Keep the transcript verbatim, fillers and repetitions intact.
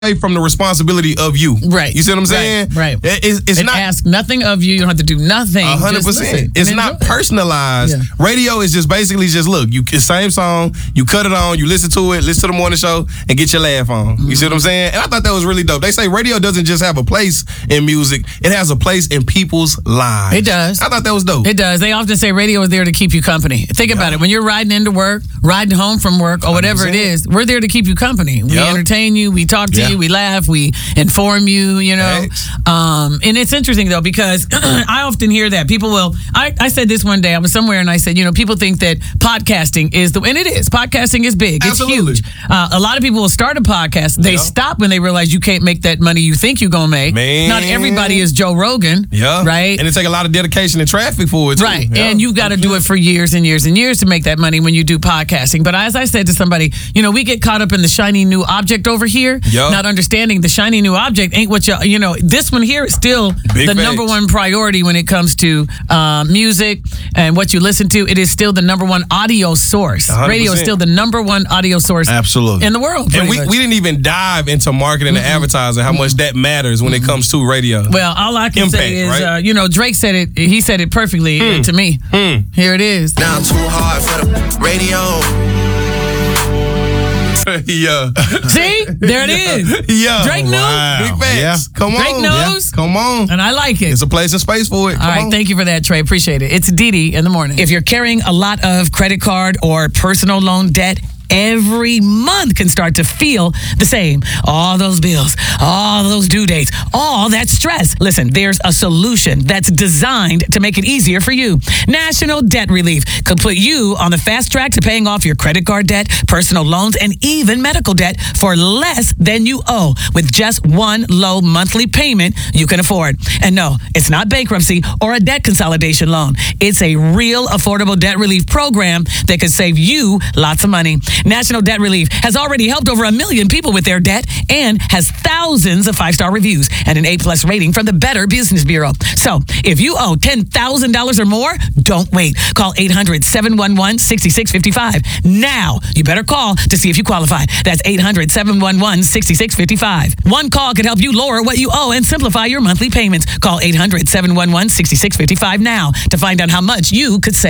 from the responsibility of you. Right. You see what I'm saying? Right. right. It's, it's it not ask nothing of you. You don't have to do nothing. A hundred percent. It's not personalized. Yeah. Radio is just basically just look. You same song. You cut it on. You listen to it. Listen to the morning show and get your laugh on. Mm-hmm. You see what I'm saying? And I thought that was really dope. They say radio doesn't just have a place in music. It has a place in people's lives. It does. I thought that was dope. It does. They often say radio is there to keep you company. Think yeah. about it. When you're riding into work, riding home from work, or whatever one hundred percent. It is, we're there to keep you company. We yep. entertain you. We talk to yeah. you. We laugh. We inform you, you know. Um, and it's interesting, though, because I often hear that. People will, I, I said this one day, I was somewhere and I said, you know, people think that podcasting is the, and it is. Podcasting is big. Absolutely. It's huge. Uh, a lot of people will start a podcast. They yeah. stop when they realize you can't make that money you think you're going to make. Man. Not everybody is Joe Rogan. Yeah. Right? And it take a lot of dedication and traffic for it, too. Right. Yeah. And you've got to do it for years and years and years to make that money when you do podcasting. But as I said to somebody, you know, we get caught up in the shiny new object over here, yep. not understanding the shiny new object ain't what you, you know, this one here is still Big the facts. number one priority when it comes to uh, music and what you listen to. It is still the number one audio source. one hundred percent. Radio is still the number one audio source Absolutely. in the world. And we, we didn't even dive into marketing mm-hmm. and advertising, how mm-hmm. much that matters when mm-hmm. it comes to radio. Well, all I can Impact, say is, right? uh, you know, Drake said it, he said it perfectly mm. to me. Mm. Here it is. Now too hard for the radio. yeah. See? There it is. Yeah. Drake knew. Wow. Big facts. Yeah. Come on. Drake knows. Yeah. Come on. And I like it. It's a place and space for it. Come All right. on. Thank you for that, Trey. Appreciate it. It's Didi in the morning. If you're carrying a lot of credit card or personal loan debt, every month can start to feel the same. All those bills, all those due dates, all that stress. Listen, there's a solution that's designed to make it easier for you. National Debt Relief could put you on the fast track to paying off your credit card debt, personal loans, and even medical debt for less than you owe with just one low monthly payment you can afford. And no, it's not bankruptcy or a debt consolidation loan. It's a real affordable debt relief program that could save you lots of money. National Debt Relief has already helped over a million people with their debt and has thousands of five-star reviews and an A-plus rating from the Better Business Bureau. So if you owe ten thousand dollars or more, don't wait. Call eight hundred, seven one one, six six five five. Now, you better call to see if you qualify. That's eight hundred, seven one one, six six five five. One call could help you lower what you owe and simplify your monthly payments. Call eight hundred, seven one one, six six five five now to find out how much you could save.